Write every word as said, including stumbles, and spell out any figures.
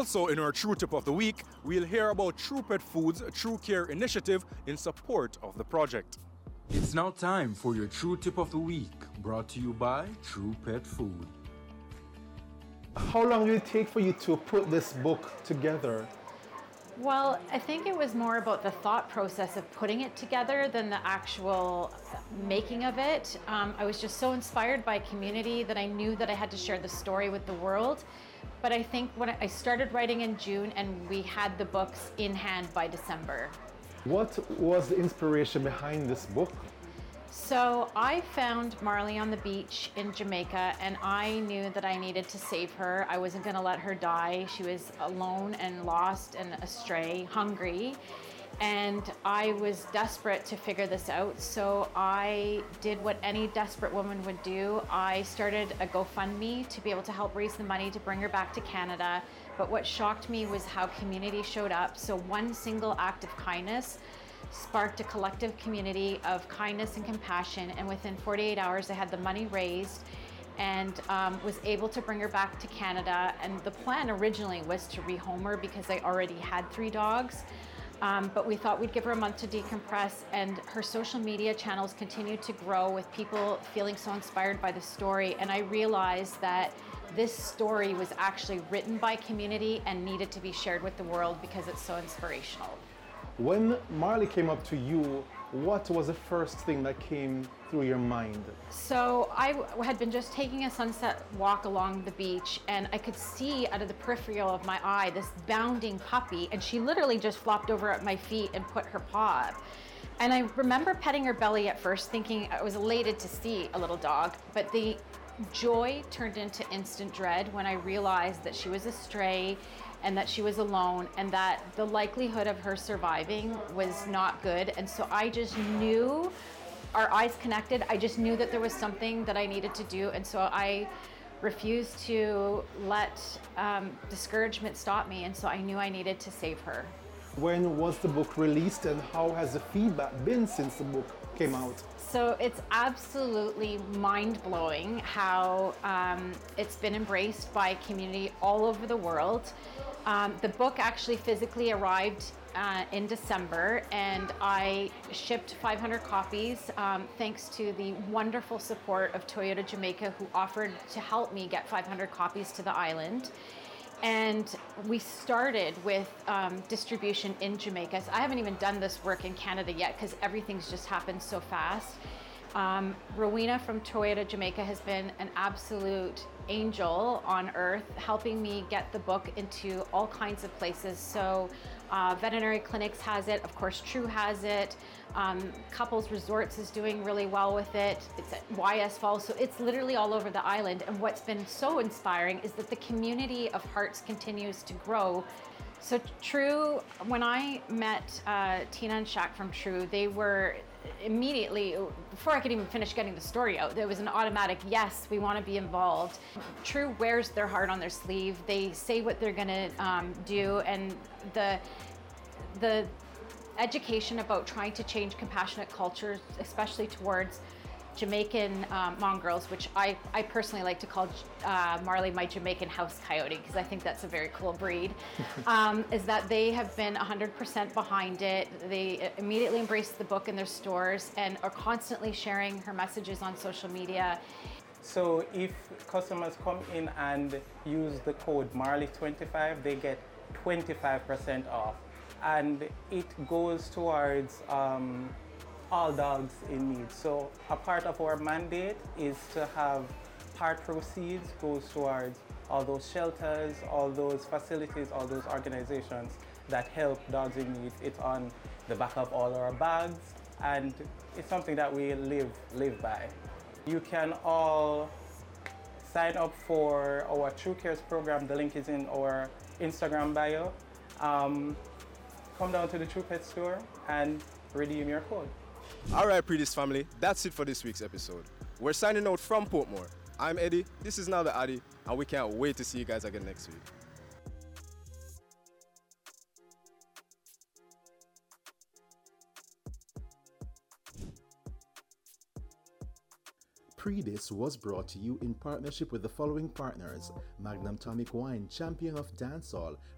Also, in our True Tip of the Week, we'll hear about True Pet Food's True Care initiative in support of the project. It's now time for your True Tip of the Week, brought to you by True Pet Food. How long did it take for you to put this book together? Well, I think it was more about the thought process of putting it together than the actual making of it. Um, I was just so inspired by community that I knew that I had to share the story with the world. But I think when I started writing in June and we had the books in hand by December. What was the inspiration behind this book? So I found Marley on the beach in Jamaica and I knew that I needed to save her. I wasn't going to let her die. She was alone and lost and astray, hungry. And I was desperate to figure this out. So I did what any desperate woman would do. I started a GoFundMe to be able to help raise the money to bring her back to Canada. But what shocked me was how community showed up. So one single act of kindness sparked a collective community of kindness and compassion, and within forty-eight hours I had the money raised and um, was able to bring her back to Canada. And the plan originally was to rehome her because I already had three dogs, um, but we thought we'd give her a month to decompress, and her social media channels continued to grow with people feeling so inspired by the story. And I realized that this story was actually written by community and needed to be shared with the world because it's so inspirational. When Marley came up to you, what was the first thing that came through your mind? So I w- had been just taking a sunset walk along the beach, and I could see out of the peripheral of my eye this bounding puppy, and she literally just flopped over at my feet and put her paw up. And I remember petting her belly at first, thinking I was elated to see a little dog, but the joy turned into instant dread when I realized that she was a stray and that she was alone and that the likelihood of her surviving was not good. And so I just knew, our eyes connected, I just knew that there was something that I needed to do. And so I refused to let um, discouragement stop me. And so I knew I needed to save her. When was the book released and how has the feedback been since the book came out? So it's absolutely mind-blowing how um, it's been embraced by community all over the world. Um, the book actually physically arrived uh, in December, and I shipped five hundred copies um, thanks to the wonderful support of Toyota Jamaica, who offered to help me get five hundred copies to the island. And we started with um, distribution in Jamaica. So I haven't even done this work in Canada yet because everything's just happened so fast. Um, Rowena from Toyota Jamaica has been an absolute angel on earth, helping me get the book into all kinds of places. So uh, Veterinary Clinics has it, of course True has it, um, Couples Resorts is doing really well with it, it's at Y S Falls, so it's literally all over the island. And what's been so inspiring is that the community of hearts continues to grow. So True, when I met uh, Tina and Shaq from True, they were immediately, before I could even finish getting the story out, there was an automatic, yes, we want to be involved. True wears their heart on their sleeve. They say what they're going to um, do, and the the education about trying to change compassionate cultures, especially towards Jamaican um, mongrels, which I, I personally like to call uh, Marley my Jamaican house coyote, because I think that's a very cool breed, um, is that they have been one hundred percent behind it. They immediately embraced the book in their stores and are constantly sharing her messages on social media. So if customers come in and use the code Marley twenty-five, they get twenty-five percent off. And it goes towards um, all dogs in need. So a part of our mandate is to have part proceeds goes towards all those shelters, all those facilities, all those organizations that help dogs in need. It's on the back of all our bags, and it's something that we live live by. You can all sign up for our True Cares program. The link is in our Instagram bio. Um, come down to the True Pet store and redeem your code. All right, Predis family, that's it for this week's episode. We're signing out from Portmore. I'm Eddie, this is Now the Addy, and we can't wait to see you guys again next week. Predis was brought to you in partnership with the following partners: Magnum Tonic Wine, champion of dancehall,